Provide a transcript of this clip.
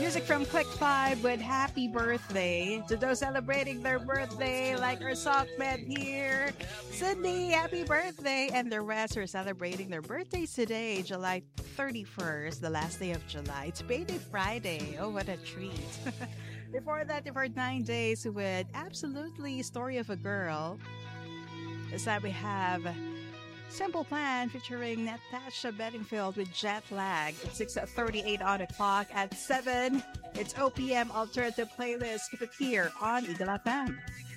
music from Click 5 with Happy Birthday. To those celebrating their birthday, like our sockman here, Cindy, happy birthday. And the rest are celebrating their birthdays today, July 31st, the last day of July. It's Payday Friday. Oh, what a treat. Before that, for 9 days with Absolutely Story of a Girl. This time we have Simple Plan featuring Natasha Bedingfield with Jet Lag at 6:38 on the clock. At 7, it's OPM Alternative Playlist. Keep it here on Eagle FM.